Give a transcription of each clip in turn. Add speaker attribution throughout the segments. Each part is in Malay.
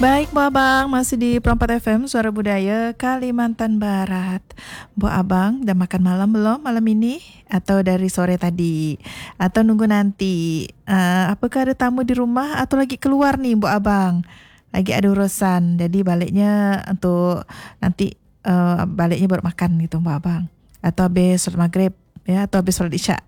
Speaker 1: Baik, Bu Abang, masih di Perempat FM, Suara Budaya, Kalimantan Barat. Bu Abang, dah makan malam belum malam ini? Atau dari sore tadi? Atau nunggu nanti? Apakah ada tamu di rumah atau lagi keluar nih, Bu Abang? Lagi ada urusan, jadi baliknya untuk nanti baliknya baru makan gitu, Bu Abang. Atau habis solat maghrib, ya, atau habis solat isya.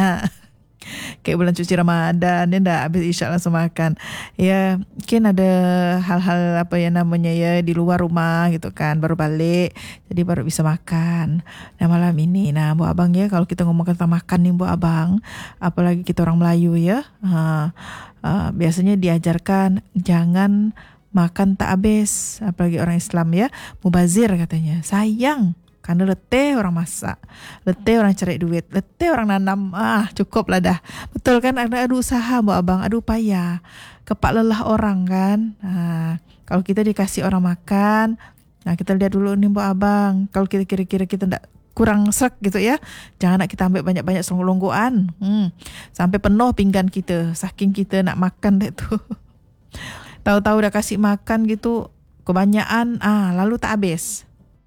Speaker 1: Kayak bulan suci Ramadan dia dah habis isyak langsung makan. Ya, mungkin ada hal-hal apa yang namanya ya di luar rumah gitu kan, baru balik jadi baru bisa makan. Nah, malam ini Bu Abang ya, kalau kita ngomong tentang makan nih Bu Abang, apalagi kita orang Melayu ya, biasanya diajarkan jangan makan tak habis, apalagi orang Islam ya, mubazir katanya. Sayang karena letih orang masak, letih orang cari duit, letih orang nanam. Cukup lah dah. Betul kan? Ada usaha Bu Abang, ada upaya. Kepak lelah orang kan. Kalau kita dikasih orang makan, kita lihat dulu nih Bu Abang. Kalau kita kira-kira kita tak kurang srek gitu ya, jangan nak kita ambil banyak-banyak selonggoan. Sampai penuh pinggan kita, saking kita nak makan deh tu. Tahu-tahu dah kasih makan gitu, kebanyakan, lalu tak habis.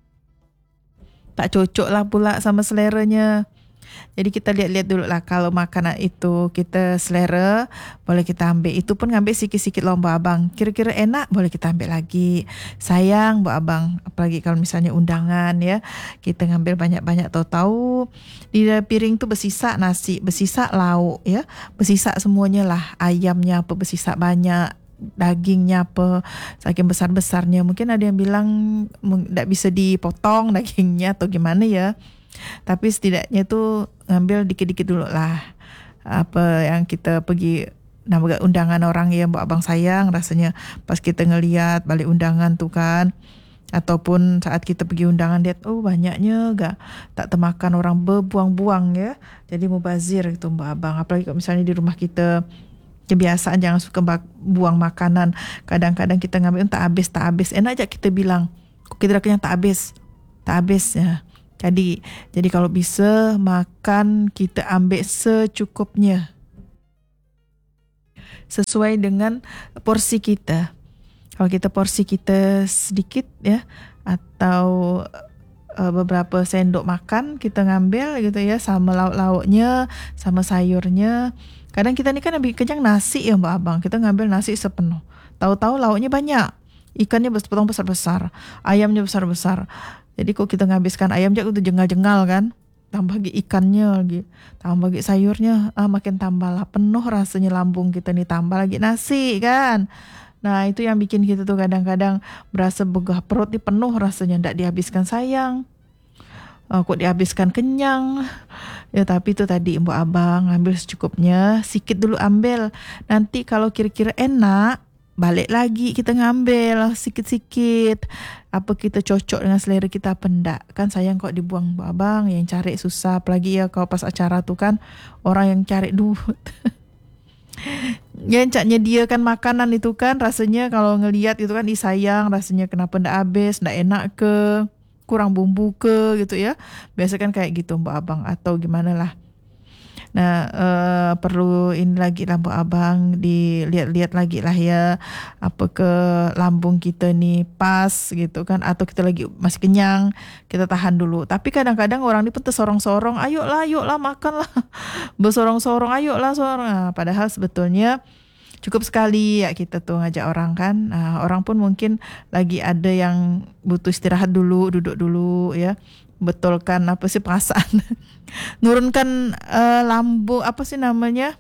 Speaker 1: Tak cocok lah pula sama seleranya. Jadi kita lihat-lihat dulu lah, kalau makanan itu kita selera, boleh kita ambil. Itu pun ambil sikit-sikit loh Bu Abang. Kira-kira enak, boleh kita ambil lagi. Sayang Bu Abang, apalagi kalau misalnya undangan ya, kita ngambil banyak-banyak, tahu-tahu di piring tu bersisa nasi, bersisa lauk ya, bersisa semuanya lah. Ayamnya apa bersisa banyak, dagingnya apa saking besar-besarnya, mungkin ada yang bilang tak bisa dipotong dagingnya atau gimana ya, tapi setidaknya tu ngambil dikit-dikit dulu lah. Apa yang kita pergi nampak undangan orang yang Bu Abang sayang, rasanya pas kita ngelihat balik undangan tu kan, ataupun saat kita pergi undangan lihat banyaknya tak termakan, orang berbuang-buang ya, jadi mubazir gitu Bu Abang. Apalagi kalau misalnya di rumah kita kebiasaan jangan suka buang makanan. Kadang-kadang kita ngambil tak habis. Enak aja kita bilang, kita dah kenyang tak habis ya. Jadi kalau bisa makan kita ambil secukupnya, sesuai dengan porsi kita. Kalau kita porsi kita sedikit ya, atau beberapa sendok makan kita ngambil gitu ya, sama lauk-lauknya, sama sayurnya. Kadang kita ni kan ambil kenyang nasi ya Bu Abang, kita ngambil nasi sepenuh, tahu-tahu lauknya banyak, ikannya potong besar-besar, ayamnya besar-besar. Jadi kok kita nghabiskan ayam je itu jengal-jengal kan, tambah lagi ikannya lagi, tambah lagi sayurnya, makin tambah lah, penuh rasanya lambung kita ni, tambah lagi nasi kan. Nah, itu yang bikin kita tuh kadang-kadang berasa begah perut ni, penuh rasanya, tak dihabiskan sayang. Kok dihabiskan kenyang. Ya, tapi itu tadi Bu Abang, ambil secukupnya, sikit dulu ambil. Nanti kalau kira-kira enak, balik lagi kita ngambil sikit-sikit. Apa kita cocok dengan selera kita apa enggak. Kan sayang kok dibuang Bu Abang, yang cari susah. Apalagi ya kalau pas acara tu kan, orang yang cari duit. Yang cak nyediakan makanan itu kan, rasanya kalau ngelihat itu kan sayang, rasanya kenapa ndak habis, ndak enak ke, kurang bumbu ke gitu ya. Biasa kan kayak gitu Bu Abang, atau gimana lah. Nah, perlu ini lagi lah Bu Abang, dilihat-lihat lagi lah ya, apa ke lambung kita ni pas gitu kan, atau kita lagi masih kenyang, kita tahan dulu. Tapi kadang-kadang orang ni pun tersorong-sorong, ayolah makanlah. Bersorong-sorong, ayolah sorong. Padahal sebetulnya cukup sekali ya kita tuh ngajak orang kan. Orang pun mungkin lagi ada yang butuh istirahat dulu, duduk dulu ya. Betulkan apa sih perasaan. Nurunkan lambung, apa sih namanya,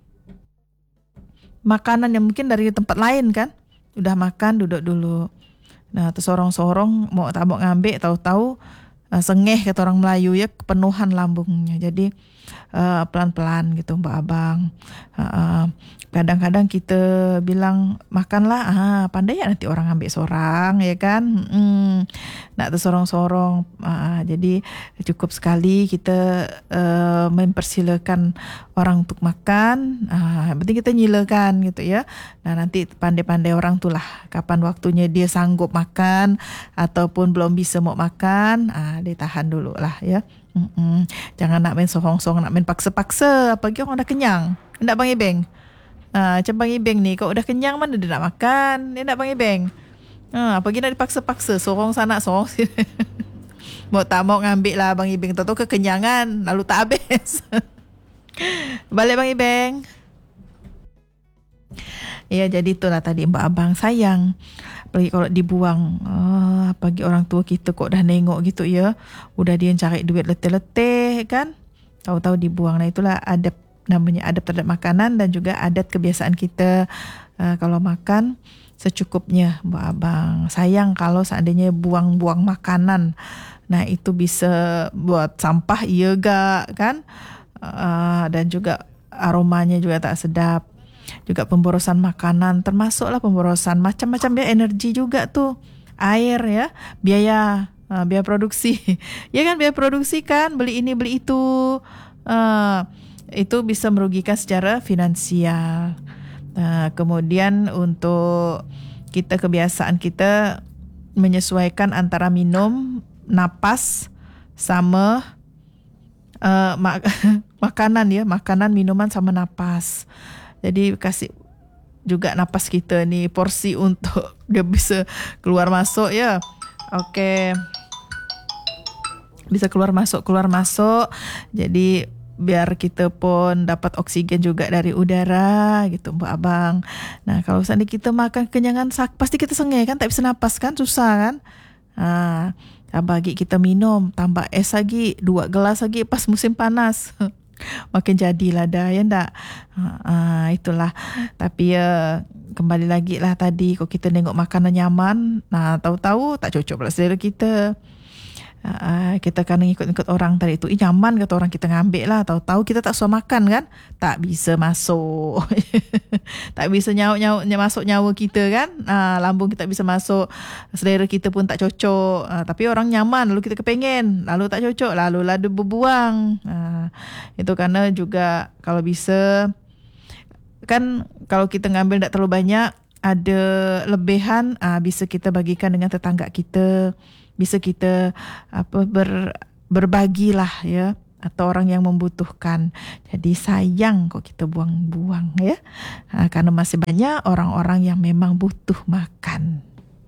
Speaker 1: makanan yang mungkin dari tempat lain kan. Udah makan, duduk dulu. Nah, tersorong-sorong mau ngambil, tahu-tahu sengeh kata orang Melayu ya, kepenuhan lambungnya. Jadi pelan-pelan gitu Mbak Abang. Kadang-kadang kita bilang makanlah, pandai ya nanti orang ambil sorang ya kan. Nak tersorong-sorong. Jadi cukup sekali kita mempersilakan orang untuk makan. Yang penting kita nyilakan gitu ya. Nah, nanti pandai-pandai orang tu lah, kapan waktunya dia sanggup makan ataupun belum bisa mau makan, dia tahan dulu lah ya. Jangan nak main sohong-sohong, nak main paksa-paksa, apalagi orang dah kenyang. Hendak Bang Ebeng. Macam Bang Ibeng ni, kau udah kenyang mana dia nak makan? Dia nak Bang Ibeng. Pergi nak dipaksa-paksa, sorong sana, sorong sini. Mau tak mau ngambil lah Bang Ibeng, tahu-tahu kekenyangan, lalu tak habis. Balik Bang Ibeng. Ya, jadi itulah tadi Mbak Abang sayang. Apalagi kalau dibuang. Apalagi orang tua kita kok dah nengok gitu ya. Udah dia cari duit letih-letih kan. Tahu-tahu dibuang. Nah itulah adab, namanya adab terhadap makanan dan juga adat kebiasaan kita. Kalau makan secukupnya Mbak Abang. Sayang kalau seandainya buang-buang makanan. Nah itu bisa buat sampah iya gak kan. Dan juga aromanya juga tak sedap. Juga pemborosan makanan, termasuklah pemborosan macam-macam dia energi juga tuh. Air ya, biaya produksi. Ya kan, biaya produksi kan, beli ini beli itu. Itu bisa merugikan secara finansial. Kemudian untuk kita, kebiasaan kita menyesuaikan antara minum, napas sama makanan ya, makanan, minuman sama napas. Jadi kasih juga napas kita ni porsi untuk dia bisa keluar masuk ya. Okey. Bisa keluar masuk. Jadi biar kita pun dapat oksigen juga dari udara gitu Mbak Abang. Nah, kalau seandainya kita makan kenyangan pasti kita sengih kan, tak bisa napas kan, susah kan. Bagi kita minum, tambah es lagi, 2 gelas lagi pas musim panas. Makin jadilah dah ya ndak. Itulah. Tapi ya kembali lagi lah tadi, kalau kita tengok makanan nyaman, tahu-tahu tak cocok pula selera kita. Kita kan ikut-ikut orang tadi itu, nyaman kata orang, kita ngambil lah, tahu-tahu kita tak suka makan kan, tak bisa masuk. Tak bisa nyaut-nyaut masuk nyawa kita kan. Lambung kita bisa masuk, selera kita pun tak cocok. Tapi orang nyaman, lalu kita kepengen, lalu tak cocok, lalu berbuang. Itu karena juga kalau bisa kan, kalau kita ngambil tak terlalu banyak, ada lebihan, bisa kita bagikan dengan tetangga kita, bisa kita berbagilah ya, atau orang yang membutuhkan. Jadi sayang kok kita buang-buang ya, karena masih banyak orang-orang yang memang butuh makan.